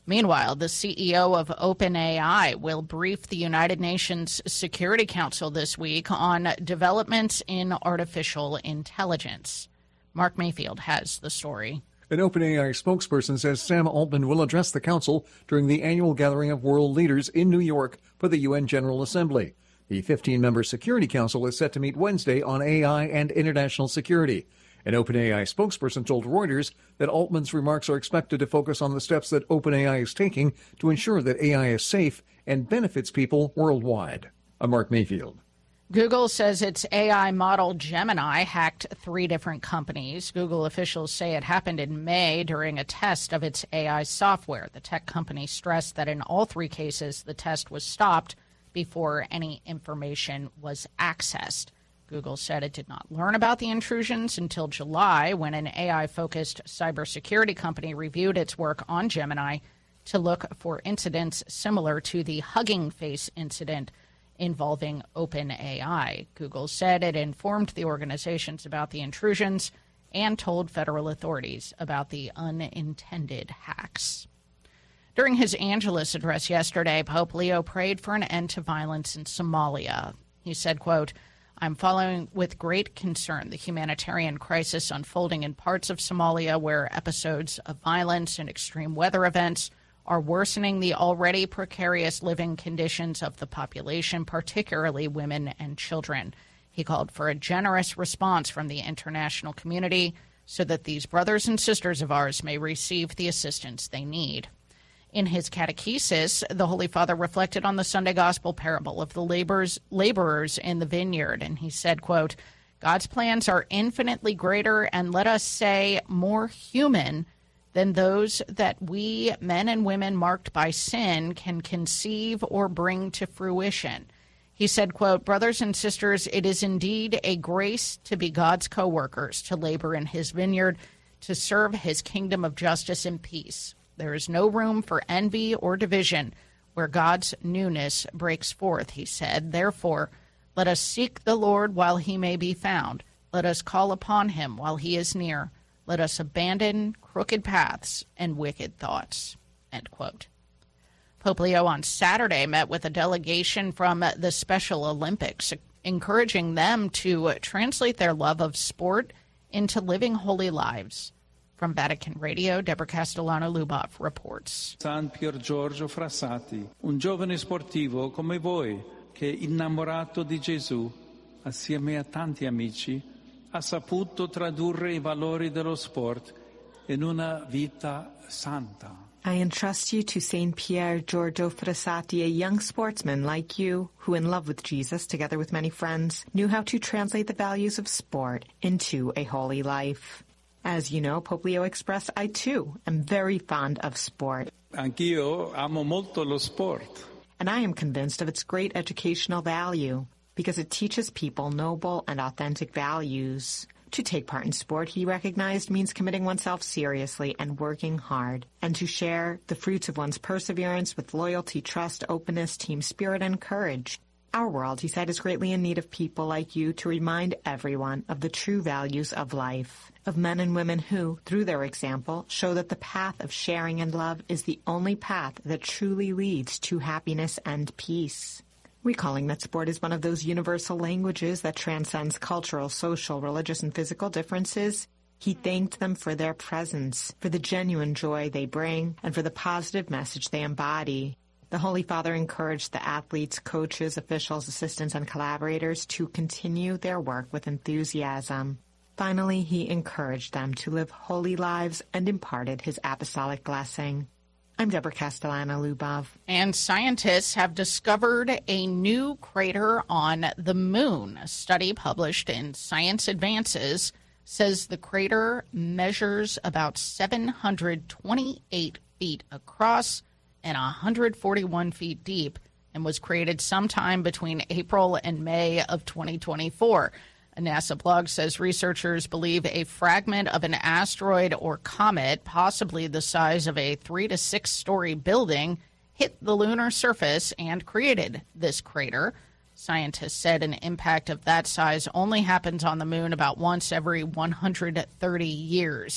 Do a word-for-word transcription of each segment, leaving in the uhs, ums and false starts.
Meanwhile, the C E O of OpenAI will brief the United Nations Security Council this week on developments in artificial intelligence. Mark Mayfield has the story. An OpenAI spokesperson says Sam Altman will address the council during the annual gathering of world leaders in New York for the U N General Assembly. The fifteen-member Security Council is set to meet Wednesday on A I and international security. An OpenAI spokesperson told Reuters that Altman's remarks are expected to focus on the steps that OpenAI is taking to ensure that A I is safe and benefits people worldwide. I'm Mark Mayfield. Google says its A I model Gemini hacked three different companies. Google officials say it happened in May during a test of its A I software. The tech company stressed that in all three cases, the test was stopped before any information was accessed. Google said it did not learn about the intrusions until July, when an A I-focused cybersecurity company reviewed its work on Gemini to look for incidents similar to the Hugging Face incident involving OpenAI. Google said it informed the organizations about the intrusions and told federal authorities about the unintended hacks. During his Angelus address yesterday, Pope Leo prayed for an end to violence in Somalia. He said, quote, "I'm following with great concern the humanitarian crisis unfolding in parts of Somalia where episodes of violence and extreme weather events are worsening the already precarious living conditions of the population, particularly women and children." He called for a generous response from the international community so that these brothers and sisters of ours may receive the assistance they need. In his catechesis, the Holy Father reflected on the Sunday Gospel parable of the laborers, laborers in the vineyard, and he said, quote, "God's plans are infinitely greater and, let us say, more human than those that we, men and women marked by sin, can conceive or bring to fruition." He said, quote, "Brothers and sisters, it is indeed a grace to be God's co-workers, to labor in his vineyard, to serve his kingdom of justice and peace. There is no room for envy or division where God's newness breaks forth," he said. "Therefore, let us seek the Lord while he may be found. Let us call upon him while he is near. Let us abandon crooked paths and wicked thoughts." End quote. Pope Leo on Saturday met with a delegation from the Special Olympics, encouraging them to translate their love of sport into living holy lives. From Vatican Radio, Deborah Castellano-Lubov reports. San Pier Giorgio Frassati, un giovane sportivo come voi, che innamorato di Gesù, assieme a tanti amici, ha saputo tradurre I valori dello sport in una vita santa. I entrust you to Saint Pier Giorgio Frassati, a young sportsman like you, who in love with Jesus, together with many friends, knew how to translate the values of sport into a holy life. As you know, Pope Leo expressed, I too am very fond of sport. Anch'io amo molto lo sport. And I am convinced of its great educational value, because it teaches people noble and authentic values. To take part in sport, he recognized, means committing oneself seriously and working hard, and to share the fruits of one's perseverance with loyalty, trust, openness, team spirit, and courage. Our world, he said, is greatly in need of people like you to remind everyone of the true values of life, of men and women who, through their example, show that the path of sharing and love is the only path that truly leads to happiness and peace. Recalling that sport is one of those universal languages that transcends cultural, social, religious, and physical differences, he thanked them for their presence, for the genuine joy they bring, and for the positive message they embody. The Holy Father encouraged the athletes, coaches, officials, assistants, and collaborators to continue their work with enthusiasm. Finally, he encouraged them to live holy lives and imparted his apostolic blessing. I'm Deborah Castellano-Lubov. And scientists have discovered a new crater on the moon. A study published in Science Advances says the crater measures about seven hundred twenty-eight feet across and one hundred forty-one feet deep, and was created sometime between April and May of twenty twenty-four. A NASA blog says researchers believe a fragment of an asteroid or comet, possibly the size of a three to six story building, hit the lunar surface and created this crater. Scientists said an impact of that size only happens on the moon about once every one hundred thirty years.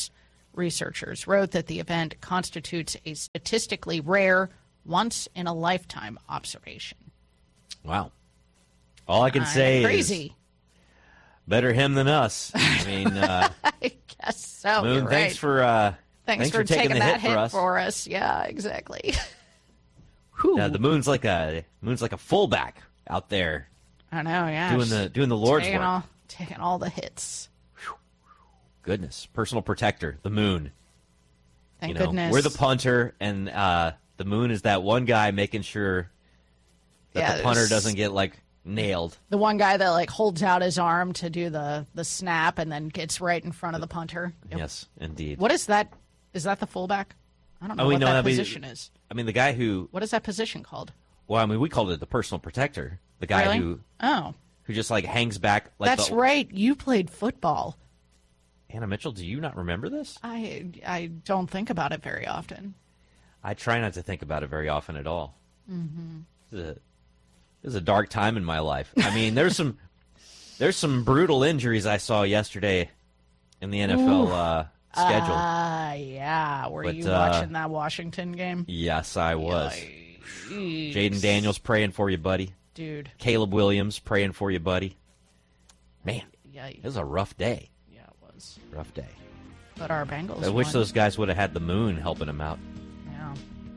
Researchers wrote that the event constitutes a statistically rare, once-in-a-lifetime observation. Wow. All I can I'm say crazy. is better him than us. I mean, uh, I guess so. Moon, You're thanks right. for uh, Thanks, thanks for, for taking, taking the that hit, for us. for us. Yeah, exactly. Yeah, the moon's like a moon's like a fullback out there I know, yeah. doing the doing the Lord's taking work. all, taking all the hits. Goodness, personal protector, the moon. Thank you know, goodness. we're the punter, and uh, the moon is that one guy making sure that Yeah, the punter there's- doesn't get like nailed. The one guy that like holds out his arm to do the the snap and then gets right in front of the punter. Yep. Yes, indeed. What is that? Is that the fullback? I don't know Oh, we what know that that'd be- position is. I mean, the guy who What is that position called? well, I mean, we called it the personal protector. The guy Really? who Oh, who just like hangs back like that's the, right. You played football. Anna Mitchell, do you not remember this? I I don't think about it very often. I try not to think about it very often at all. Mm-hmm. This is a, this is a dark time in my life. I mean, there's some there's some brutal injuries I saw yesterday in the N F L uh, schedule. Ah, yeah. Were But, you uh, watching that Washington game? Yes, I was. Yikes. Jaden Daniels praying for you, buddy. Dude. Caleb Williams praying for you, buddy. Man, Yikes. it was a rough day. Yeah, it was. Rough day. But our Bengals I wish won. those guys would have had the moon helping them out. Yeah.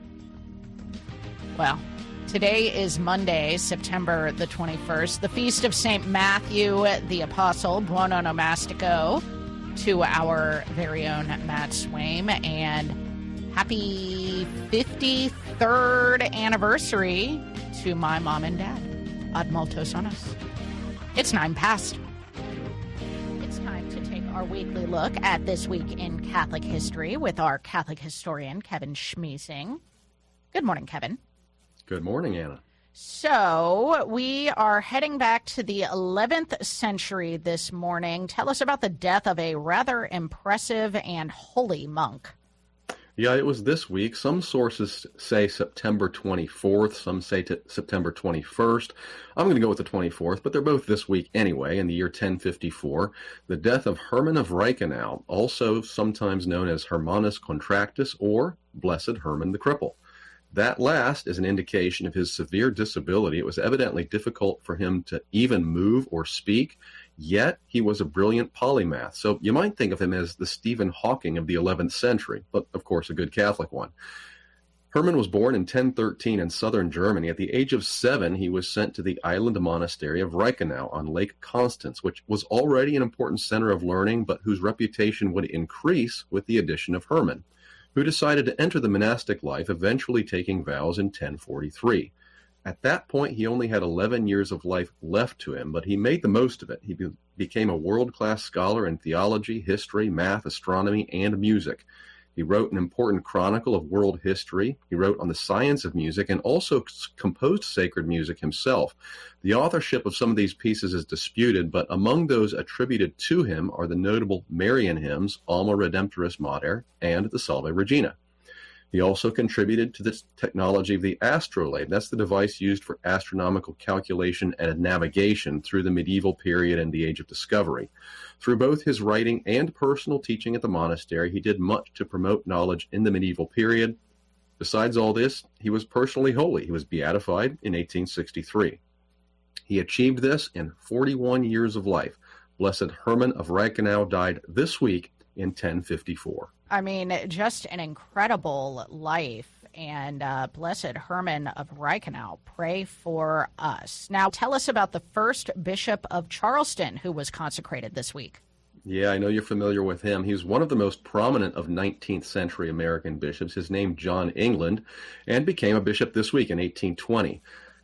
Well, today is Monday, September the twenty-first, the feast of Saint Matthew the Apostle, Buon Onomastico, to our very own Matt Swaim, and happy fifty-third anniversary to my mom and dad. Ad multos anos. It's nine past. It's time to take our weekly look at this week in Catholic history with our Catholic historian, Kevin Schmiesing. Good morning, Kevin. Good morning, Anna. So we are heading back to the eleventh century this morning. Tell us about the death of a rather impressive and holy monk. Yeah, it was this week. Some sources say September twenty-fourth. Some say t- September twenty-first. I'm going to go with the twenty-fourth, but they're both this week anyway, in the year ten fifty-four. The death of Herman of Reichenau, also sometimes known as Hermanus Contractus or Blessed Herman the Cripple. That last is an indication of his severe disability. It was evidently difficult for him to even move or speak, yet he was a brilliant polymath. So you might think of him as the Stephen Hawking of the eleventh century, but of course a good Catholic one. Herman was born in ten thirteen in southern Germany. At the age of seven, he was sent to the island monastery of Reichenau on Lake Constance, which was already an important center of learning, but whose reputation would increase with the addition of Herman, who decided to enter the monastic life, eventually taking vows in ten forty-three. At that point, he only had eleven years of life left to him, but he made the most of it. He be- became a world-class scholar in theology, history, math, astronomy, and music. He wrote an important chronicle of world history. He wrote on the science of music and also composed sacred music himself. The authorship of some of these pieces is disputed, but among those attributed to him are the notable Marian hymns, Alma Redemptoris Mater and the Salve Regina. He also contributed to the technology of the astrolabe. That's the device used for astronomical calculation and navigation through the medieval period and the Age of Discovery. Through both his writing and personal teaching at the monastery, he did much to promote knowledge in the medieval period. Besides all this, he was personally holy. He was beatified in eighteen sixty-three. He achieved this in forty-one years of life. Blessed Herman of Reichenau died this week in ten fifty-four. I mean, just an incredible life. And uh, Blessed Herman of Reichenau, pray for us. Now, tell us about the first Bishop of Charleston who was consecrated this week. Yeah, I know you're familiar with him. He was one of the most prominent of nineteenth century American bishops. His name, John England, and became a bishop this week in eighteen twenty.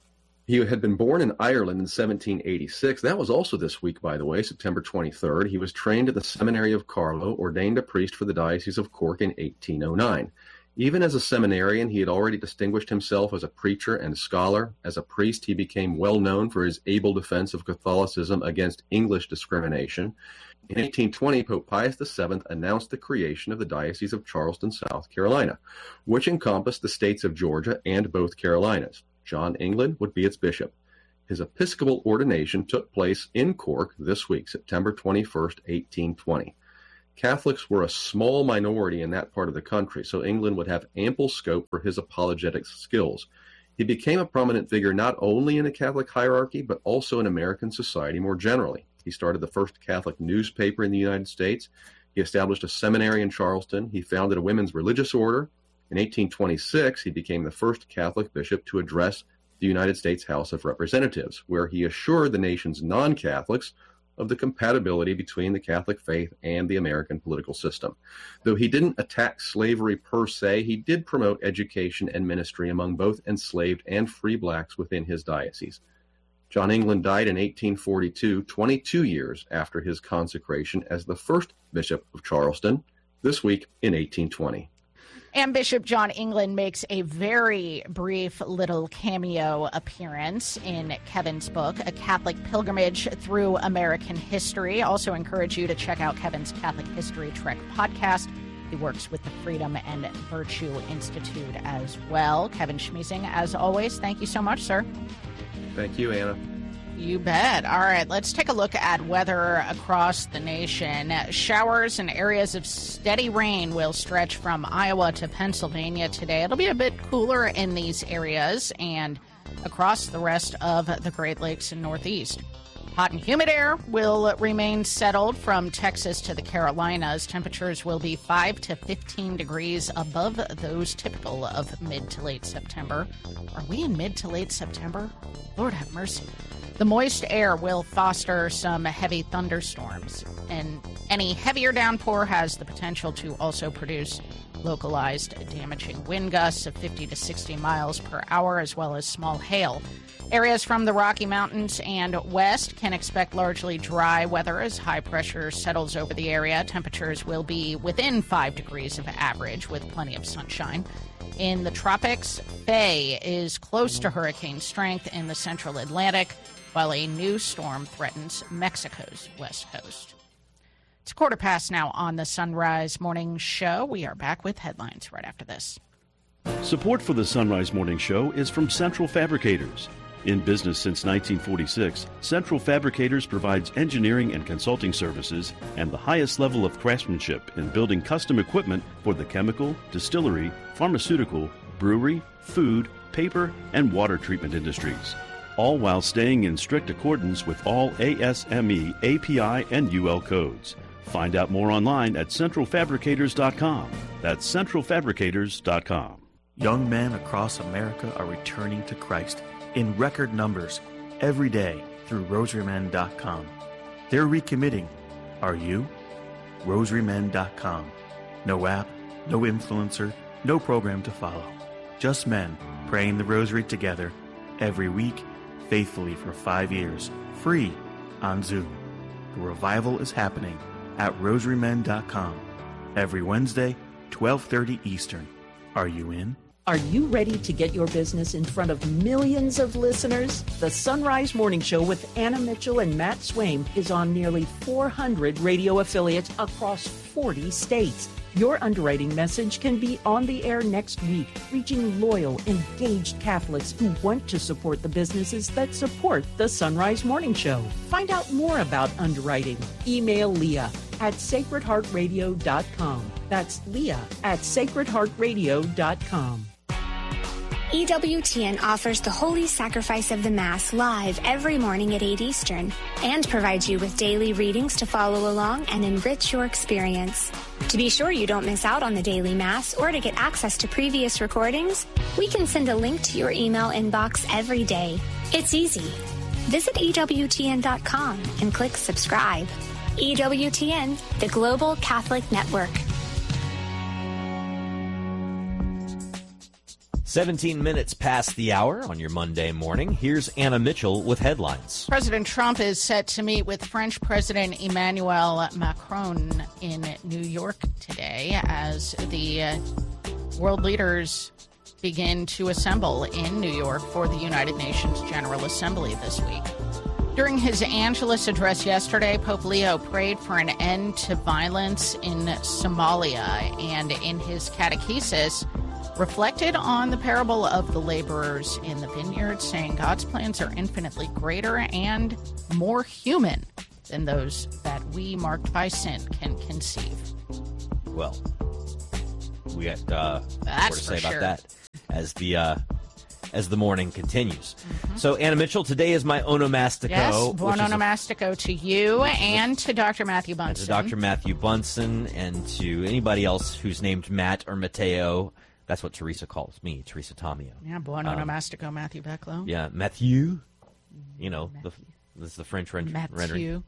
He had been born in Ireland in seventeen eighty-six. That was also this week, by the way, September twenty-third. He was trained at the Seminary of Carlow, ordained a priest for the Diocese of Cork in eighteen oh nine. Even as a seminarian, he had already distinguished himself as a preacher and scholar. As a priest, he became well known for his able defense of Catholicism against English discrimination. In eighteen twenty, Pope Pius the seventh announced the creation of the Diocese of Charleston, South Carolina, which encompassed the states of Georgia and both Carolinas. John England would be its bishop. His episcopal ordination took place in Cork this week, September twenty-first, eighteen twenty. Catholics were a small minority in that part of the country, so England would have ample scope for his apologetic skills. He became a prominent figure not only in the Catholic hierarchy, but also in American society more generally. He started the first Catholic newspaper in the United States. He established a seminary in Charleston. He founded a women's religious order. In eighteen twenty-six, he became the first Catholic bishop to address the United States House of Representatives, where he assured the nation's non-Catholics of the compatibility between the Catholic faith and the American political system. Though he didn't attack slavery per se, he did promote education and ministry among both enslaved and free blacks within his diocese. John England died in eighteen forty-two, twenty-two years after his consecration as the first bishop of Charleston, this week in eighteen twenty. And Bishop John England makes a very brief little cameo appearance in Kevin's book, A Catholic Pilgrimage Through American History. Also encourage you to check out Kevin's Catholic History Trek podcast. He works with the Freedom and Virtue Institute as well. Kevin Schmiesing, as always, thank you so much, sir. Thank you, Anna. You bet. All right, let's take a look at weather across the nation. Showers and areas of steady rain will stretch from Iowa to Pennsylvania today. It'll be a bit cooler in these areas and across the rest of the Great Lakes and Northeast. Hot and humid air will remain settled from Texas to the Carolinas. Temperatures will be five to fifteen degrees above those typical of mid to late September. Are we in mid to late September? Lord have mercy. The moist air will foster some heavy thunderstorms, and any heavier downpour has the potential to also produce localized damaging wind gusts of fifty to sixty miles per hour, as well as small hail. Areas from the Rocky Mountains and west can expect largely dry weather as high pressure settles over the area. Temperatures will be within five degrees of average with plenty of sunshine. In the tropics, Faye is close to hurricane strength in the central Atlantic, while a new storm threatens Mexico's west coast. It's quarter past now on the Sunrise Morning Show. We are back with headlines right after this. Support for the Sunrise Morning Show is from Central Fabricators. In business since nineteen forty-six, Central Fabricators provides engineering and consulting services and the highest level of craftsmanship in building custom equipment for the chemical, distillery, pharmaceutical, brewery, food, paper, and water treatment industries, all while staying in strict accordance with all A S M E, A P I, and U L codes. Find out more online at central fabricators dot com. That's central fabricators dot com. Young men across America are returning to Christ in record numbers every day through rosary men dot com. They're recommitting. Are you? rosary men dot com. No app, no influencer, no program to follow. Just men praying the rosary together every week, faithfully for five years, free on Zoom. The revival is happening at rosary men dot com every Wednesday, twelve thirty Eastern. Are you in? Are you ready to get your business in front of millions of listeners? The Sunrise Morning Show with Anna Mitchell and Matt Swaim is on nearly four hundred radio affiliates across forty states. Your underwriting message can be on the air next week, reaching loyal, engaged Catholics who want to support the businesses that support the Sunrise Morning Show. Find out more about underwriting. Email Leah at sacred heart radio dot com. That's Leah at sacred heart radio dot com. E W T N offers the Holy Sacrifice of the Mass live every morning at eight Eastern and provides you with daily readings to follow along and enrich your experience. To be sure you don't miss out on the daily Mass or to get access to previous recordings, we can send a link to your email inbox every day. It's easy. Visit E W T N dot com and click subscribe. E W T N, the Global Catholic Network. seventeen minutes past the hour on your Monday morning. Here's Anna Mitchell with headlines. President Trump is set to meet with French President Emmanuel Macron in New York today as the uh, world leaders begin to assemble in New York for the United Nations General Assembly this week. During his Angelus address yesterday, Pope Leo prayed for an end to violence in Somalia, and in his catechesis, reflected on the parable of the laborers in the vineyard, saying God's plans are infinitely greater and more human than those that that we, marked by sin, can conceive. Well, we got uh, more That's to say for about sure. that as the uh, as the morning continues. Mm-hmm. So, Anna Mitchell, today is my onomastico. Yes, buon which is a- onomastico to you and to Doctor Matthew to Bunson. Doctor Matthew Bunson and to anybody else who's named Matt or Mateo. That's what Teresa calls me, Teresa Tomeo. Yeah, buon Um, onomastico, Matthew Becklow. Yeah, Matthew. You know, the, this is the French rend- Matthew. rendering.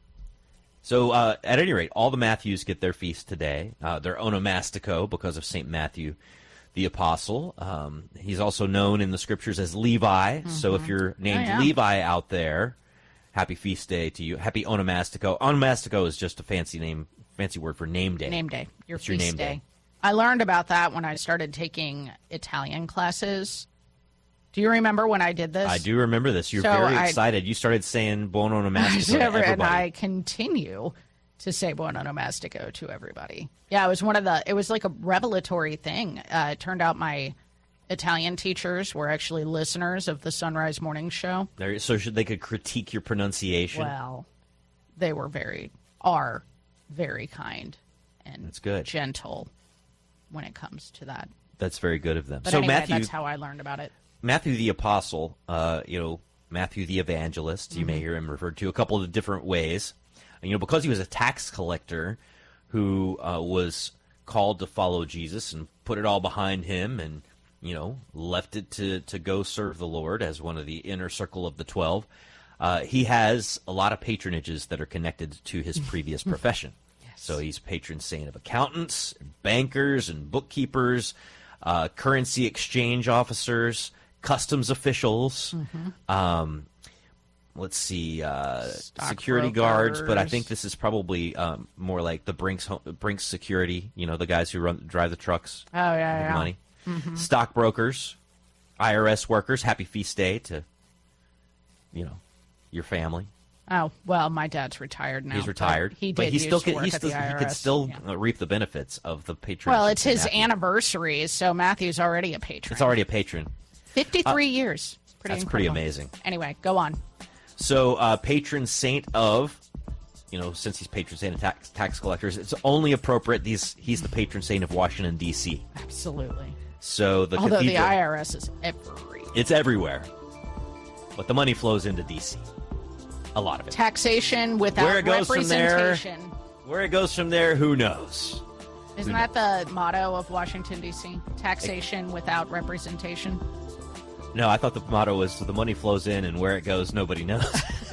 So, uh, at any rate, all the Matthews get their feast today. Uh, they're onomastico because of Saint Matthew the Apostle. Um, he's also known in the scriptures as Levi. Mm-hmm. So if you're named Oh, yeah. Levi out there, happy feast day to you. Happy onomastico. Onomastico is just a fancy name, fancy word for name day. Name day. Your It's feast your name day. day. I learned about that when I started taking Italian classes. Do you remember when I did this? I do remember this. You're So very I- excited. You started saying buon onomastico to and everybody. I continue to say buon onomastico to everybody. Yeah, it was one of the, it was like a revelatory thing. Uh, it turned out my Italian teachers were actually listeners of the Sunrise Morning Show. There, so should they could critique your pronunciation. Well, they were very, are very kind and That's good. gentle when it comes to that. That's very good of them. But so anyway, Matthew, that's how I learned about it. Matthew the Apostle, uh, you know, Matthew the Evangelist, you may Mm-hmm. hear him referred to a couple of different ways. And, you know, because he was a tax collector who uh, was called to follow Jesus and put it all behind him and, you know, left it to, to go serve the Lord as one of the inner circle of the twelve, uh, he has a lot of patronages that are connected to his previous profession. So he's patron saint of accountants, bankers, and bookkeepers, uh, currency exchange officers, customs officials, Mm-hmm. um, let's see, uh, security guards. But I think this is probably um, more like the Brinks ho- Brinks Security. You know, the guys who run drive the trucks. Oh, yeah, with yeah. money. Mhm. Stockbrokers, I R S workers. Happy feast day to, you know, your family. Oh, well, my dad's retired now. He's retired, but He did but he used still to can, work he at still the he I R S. can still Yeah. uh, reap the benefits of the patron. Well, it's his anniversary, so Matthew's already a patron. It's already a patron. fifty-three Uh, years. Pretty that's pretty incredible. amazing. Anyway, go on. So, uh, patron saint of, you know, since he's patron saint of tax, tax collectors, it's only appropriate. These he's the patron saint of Washington D C. Absolutely. So the Although the cathedral, I R S is every it's everywhere, but the money flows into D C. A lot of it. taxation without Where it goes from there, representation. where it goes from there, who knows? Isn't Who that the motto of Washington, D C? Taxation without representation? No, I thought the motto was the money flows in and where it goes, nobody knows.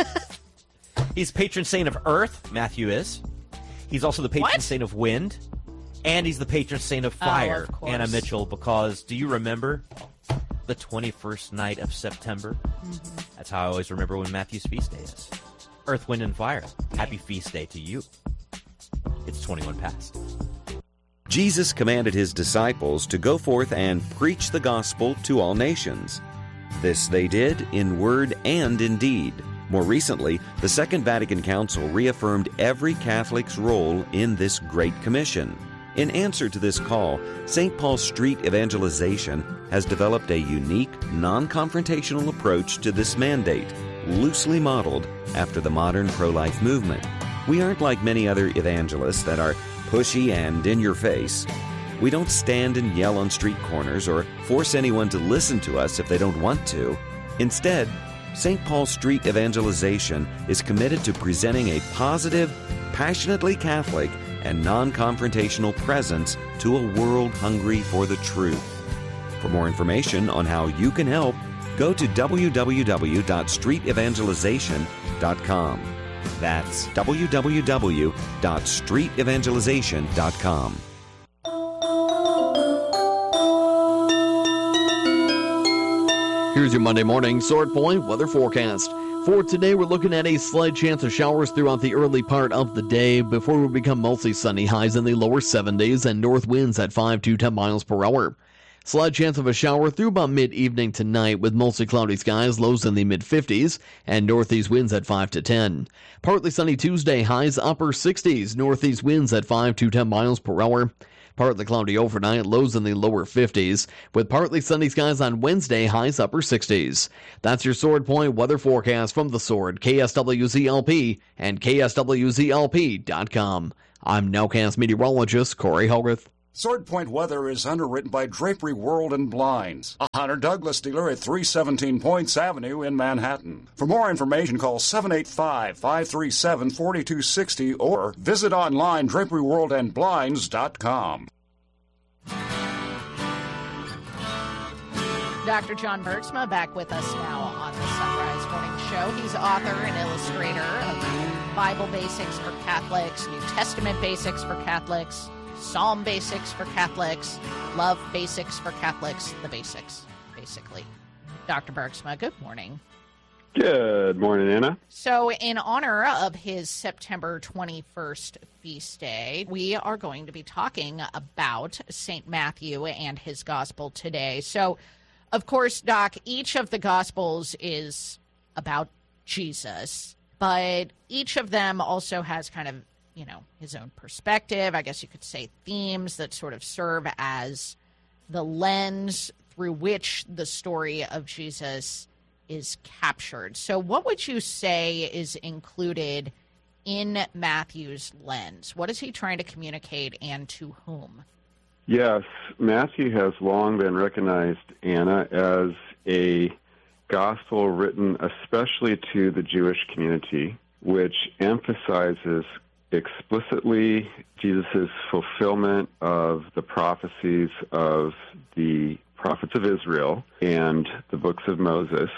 He's patron saint of earth, Matthew is. He's also the patron What? saint of wind. And he's the patron saint of Oh, fire, of course. Anna Mitchell, because do you remember the twenty-first night of September? Mm-hmm. That's how I always remember when Matthew's feast day is. Earth, wind, and fire. Happy feast day to you. It's twenty-one past. Jesus commanded his disciples to go forth and preach the gospel to all nations. This they did in word and in deed. More recently, the Second Vatican Council reaffirmed every Catholic's role in this Great Commission. In answer to this call, Saint Paul Street Evangelization has developed a unique, non-confrontational approach to this mandate, loosely modeled after the modern pro-life movement. We aren't like many other evangelists that are pushy and in your face. We don't stand and yell on street corners or force anyone to listen to us if they don't want to. Instead, Saint Paul Street Evangelization is committed to presenting a positive, passionately Catholic, and non-confrontational presence to a world hungry for the truth. For more information on how you can help, go to w w w dot street evangelization dot com. That's w w w dot street evangelization dot com. Here's your Monday morning Sword Point weather forecast. For today, we're looking at a slight chance of showers throughout the early part of the day before we become mostly sunny, highs in the lower seventies and north winds at five to ten miles per hour. Slight chance of a shower through about mid-evening tonight with mostly cloudy skies, lows in the mid-fifties, and northeast winds at five to ten. Partly sunny Tuesday, highs upper sixties, northeast winds at five to ten miles per hour. Partly cloudy overnight, lows in the lower fifties, with partly sunny skies on Wednesday, highs upper sixties. That's your Sword Point weather forecast from The Sword, K S W Z L P, and K S W Z L P dot com. I'm Nowcast meteorologist Corey Hogarth. Sword Point weather is underwritten by Drapery World and Blinds, a Hunter Douglas dealer at three seventeen Points Avenue in Manhattan. For more information, call seven eight five, five three seven, four two six zero or visit online drapery world and blinds dot com. Doctor John Bergsma back with us now on the Sunrise Morning Show. He's author and illustrator of Bible Basics for Catholics, New Testament Basics for Catholics, Psalm Basics for Catholics, Love Basics for Catholics, the basics, basically. Doctor Bergsma, good morning. Good morning, Anna. So in honor of his September twenty-first feast day, we are going to be talking about Saint Matthew and his gospel today. So, of course, Doc, each of the gospels is about Jesus, but each of them also has kind of, you know, his own perspective, I guess you could say themes that sort of serve as the lens through which the story of Jesus is captured. So what would you say is included in Matthew's lens? What is he trying to communicate and to whom? Yes, Matthew has long been recognized, Anna, as a gospel written especially to the Jewish community, which emphasizes explicitly Jesus' fulfillment of the prophecies of the prophets of Israel and the books of Moses.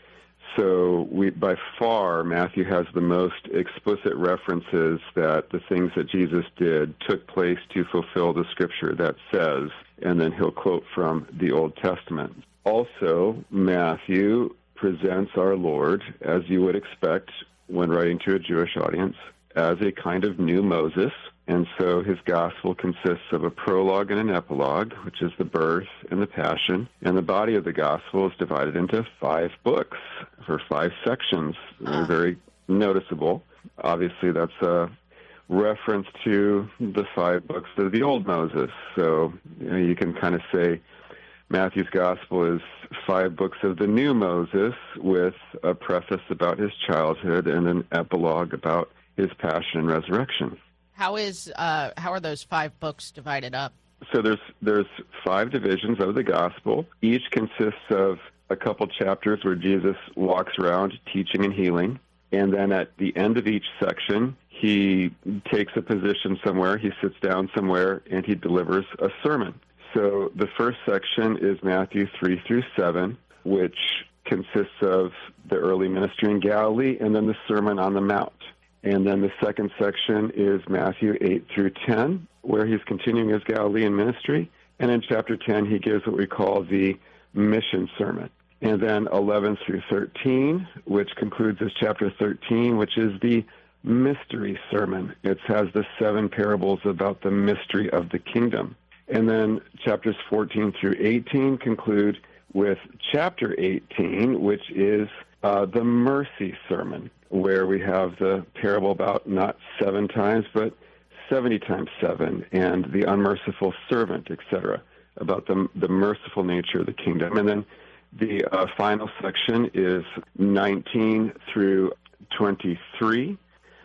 So we, by far, Matthew has the most explicit references that the things that Jesus did took place to fulfill the scripture that says, and then he'll quote from the Old Testament. Also, Matthew presents our Lord, as you would expect when writing to a Jewish audience, as a kind of new Moses. And so his gospel consists of a prologue and an epilogue, which is the birth and the passion. And the body of the gospel is divided into five books for five sections. They're very noticeable. Obviously, that's a reference to the five books of the old Moses. So you know, you can kind of say Matthew's gospel is five books of the new Moses with a preface about his childhood and an epilogue about his passion and resurrection. How is uh, how are those five books divided up? So there's there's five divisions of the gospel. Each consists of a couple chapters where Jesus walks around teaching and healing, and then at the end of each section, he takes a position somewhere, he sits down somewhere, and he delivers a sermon. So the first section is Matthew three through seven, which consists of the early ministry in Galilee and then the Sermon on the Mount. And then the second section is Matthew eight through ten, where he's continuing his Galilean ministry. And in chapter ten, he gives what we call the mission sermon. And then eleven through thirteen, which concludes his chapter thirteen, which is the mystery sermon. It has the seven parables about the mystery of the kingdom. And then chapters fourteen through eighteen conclude with chapter eighteen, which is uh, the mercy sermon, where we have the parable about not seven times, but seventy times seven, and the unmerciful servant, et cetera, about the, the merciful nature of the kingdom. And then the uh, final section is nineteen through twenty-three,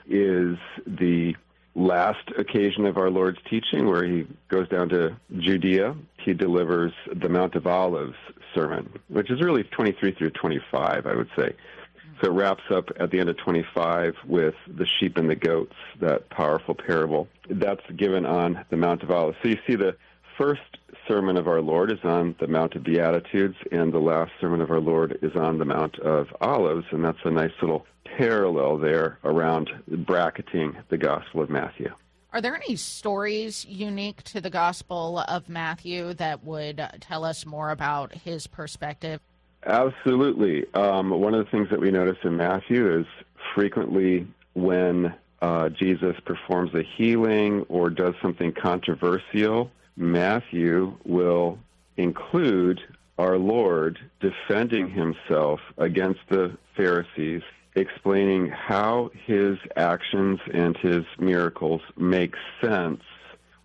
is the last occasion of our Lord's teaching, where he goes down to Judea. He delivers the Mount of Olives sermon, which is really twenty-three through twenty-five, I would say. So it wraps up at the end of twenty-five with the sheep and the goats, that powerful parable. That's given on the Mount of Olives. So you see the first sermon of our Lord is on the Mount of Beatitudes, and the last sermon of our Lord is on the Mount of Olives, and that's a nice little parallel there around bracketing the Gospel of Matthew. Are there any stories unique to the Gospel of Matthew that would tell us more about his perspective? Absolutely. Um, one of the things that we notice in Matthew is frequently when uh, Jesus performs a healing or does something controversial, Matthew will include our Lord defending himself against the Pharisees, explaining how his actions and his miracles make sense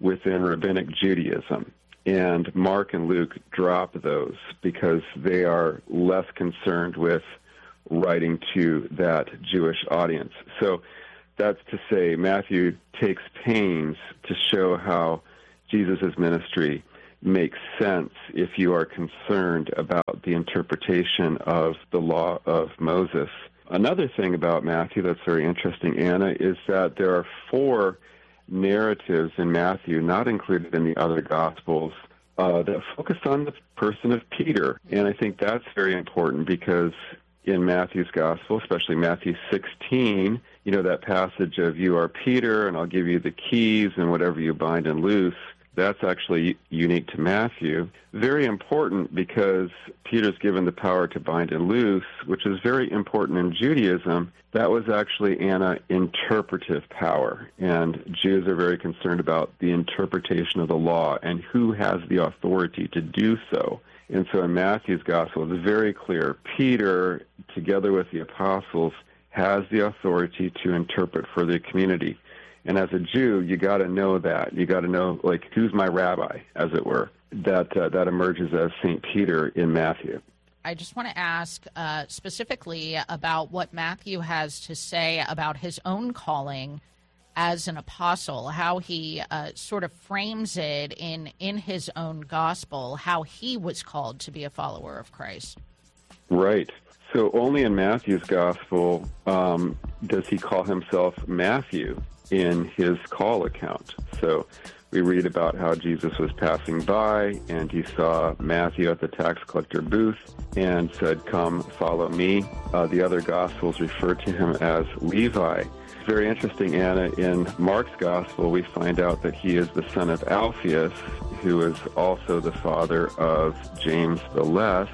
within Rabbinic Judaism. And Mark and Luke drop those because they are less concerned with writing to that Jewish audience. So that's to say Matthew takes pains to show how Jesus' ministry makes sense if you are concerned about the interpretation of the law of Moses. Another thing about Matthew that's very interesting, Anna, is that there are four narratives in Matthew not included in the other Gospels uh, that focus on the person of Peter. And I think that's very important because in Matthew's Gospel, especially Matthew sixteen, you know, that passage of you are Peter and I'll give you the keys and whatever you bind and loose, that's actually unique to Matthew. Very important because Peter's given the power to bind and loose, which is very important in Judaism. That was actually, Anna, interpretive power. And Jews are very concerned about the interpretation of the law and who has the authority to do so. And so in Matthew's Gospel, it's very clear. Peter, together with the apostles, has the authority to interpret for the community. And as a Jew, you got to know that. You got to know, like, who's my rabbi, as it were. That uh, that emerges as Saint Peter in Matthew. I just want to ask uh, specifically about what Matthew has to say about his own calling as an apostle, how he uh, sort of frames it in, in his own gospel, how he was called to be a follower of Christ. Right. So only in Matthew's gospel um, does he call himself Matthew in his call account. So we read about how Jesus was passing by and he saw Matthew at the tax collector booth and said, "Come, follow me." Uh, the other Gospels refer to him as Levi. It's very interesting, Anna. In Mark's Gospel, we find out that he is the son of Alphaeus, who is also the father of James the Less.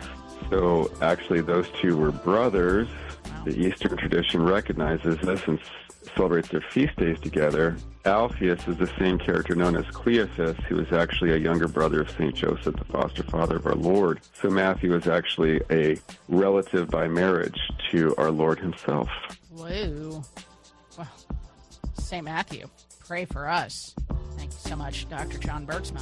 So actually those two were brothers. The Eastern tradition recognizes this and celebrates their feast days together. Alphaeus is the same character known as Cleophas, who is actually a younger brother of Saint Joseph, the foster father of our Lord. So Matthew is actually a relative by marriage to our Lord himself. Whoa. Well, Saint Matthew, pray for us. Thank you so much, Doctor John Bergsma.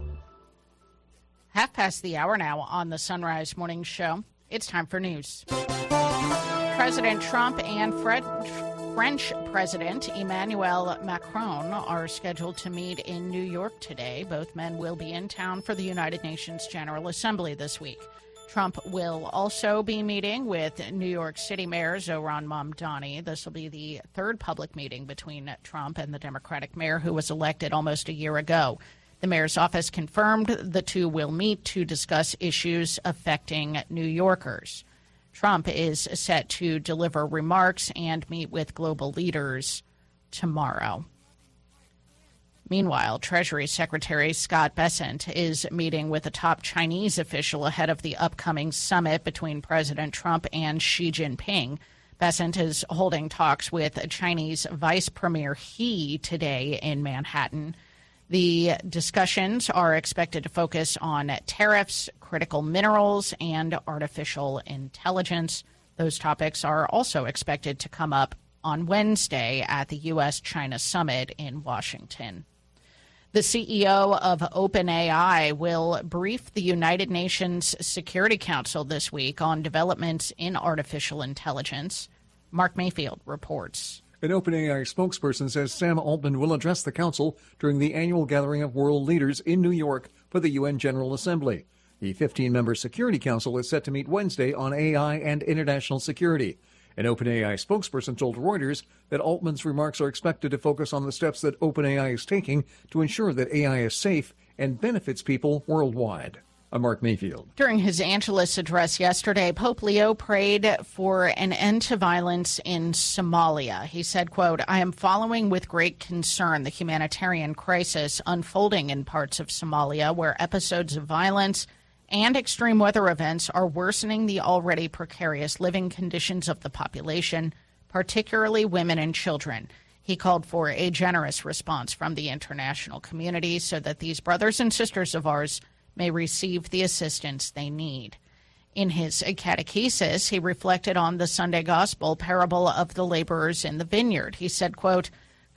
Half past the hour now on the Sunrise Morning Show. It's time for news. President Trump and Fred... French President Emmanuel Macron are scheduled to meet in New York today. Both men will be in town for the United Nations General Assembly this week. Trump will also be meeting with New York City Mayor Zohran Mamdani. This will be the third public meeting between Trump and the Democratic mayor who was elected almost a year ago. The mayor's office confirmed the two will meet to discuss issues affecting New Yorkers. Trump is set to deliver remarks and meet with global leaders tomorrow. Meanwhile, Treasury Secretary Scott Bessent is meeting with a top Chinese official ahead of the upcoming summit between President Trump and Xi Jinping. Bessent is holding talks with Chinese Vice Premier He today in Manhattan. The discussions are expected to focus on tariffs, critical minerals, and artificial intelligence. Those topics are also expected to come up on Wednesday at the U S China Summit in Washington. The C E O of OpenAI will brief the United Nations Security Council this week on developments in artificial intelligence. Mark Mayfield reports. An OpenAI spokesperson says Sam Altman will address the council during the annual gathering of world leaders in New York for the U N General Assembly. The fifteen-member Security Council is set to meet Wednesday on A I and international security. An OpenAI spokesperson told Reuters that Altman's remarks are expected to focus on the steps that OpenAI is taking to ensure that A I is safe and benefits people worldwide. I'm Mark Mayfield. During his Angelus address yesterday, Pope Leo prayed for an end to violence in Somalia. He said, quote, "I am following with great concern the humanitarian crisis unfolding in parts of Somalia where episodes of violence and extreme weather events are worsening the already precarious living conditions of the population, particularly women and children." He called for a generous response from the international community so that these brothers and sisters of ours may receive the assistance they need. In his catechesis, he reflected on the Sunday Gospel parable of the laborers in the vineyard. He said, quote,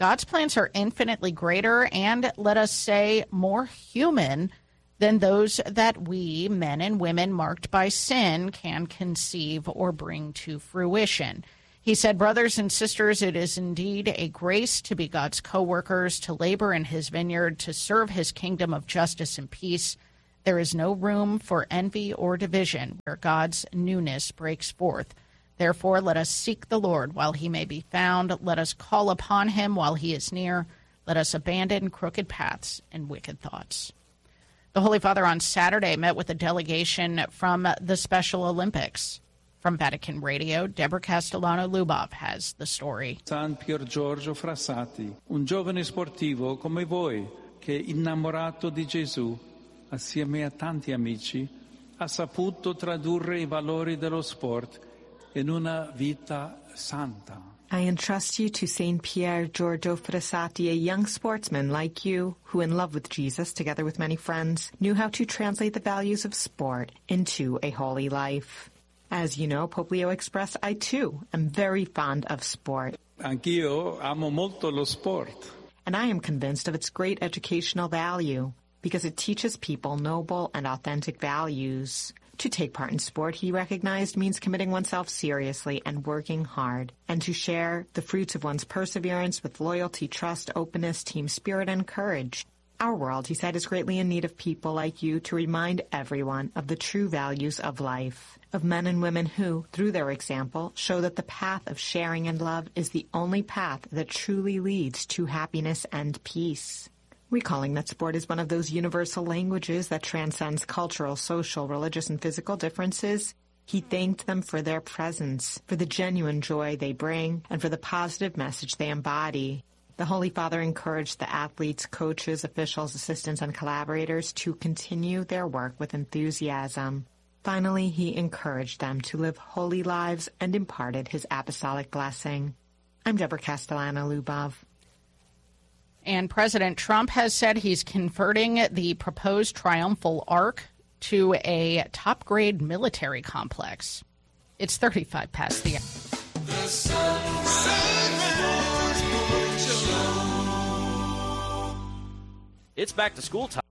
God's plans are infinitely greater and, let us say, more human than those that we, men and women marked by sin, can conceive or bring to fruition. He said, brothers and sisters, it is indeed a grace to be God's co-workers, to labor in his vineyard, to serve his kingdom of justice and peace. There is no room for envy or division where God's newness breaks forth. Therefore, let us seek the Lord while he may be found. Let us call upon him while he is near. Let us abandon crooked paths and wicked thoughts. The Holy Father on Saturday met with a delegation from the Special Olympics. From Vatican Radio, Deborah Castellano-Lubov has the story. San Pier Giorgio Frassati, un giovane sportivo come voi, che innamorato di Gesù, assieme a tanti amici, ha saputo tradurre I valori dello sport in una vita santa. I entrust you to Saint Pier Giorgio Frassati, a young sportsman like you, who in love with Jesus, together with many friends, knew how to translate the values of sport into a holy life. As you know, Pope Leo expressed, I too am very fond of sport. Anch'io amo molto lo sport. And I am convinced of its great educational value, because it teaches people noble and authentic values. To take part in sport, he recognized, means committing oneself seriously and working hard, and to share the fruits of one's perseverance with loyalty, trust, openness, team spirit, and courage. Our world, he said, is greatly in need of people like you to remind everyone of the true values of life, of men and women who, through their example, show that the path of sharing and love is the only path that truly leads to happiness and peace. Recalling that sport is one of those universal languages that transcends cultural, social, religious, and physical differences, he thanked them for their presence, for the genuine joy they bring, and for the positive message they embody. The Holy Father encouraged the athletes, coaches, officials, assistants, and collaborators to continue their work with enthusiasm. Finally, he encouraged them to live holy lives and imparted his apostolic blessing. I'm Deborah Castellano-Lubov. And President Trump has said he's converting the proposed Triumphal Arch to a top-grade military complex. It's thirty-five past the hour. The Sunrise Morning Show. It's back to school time.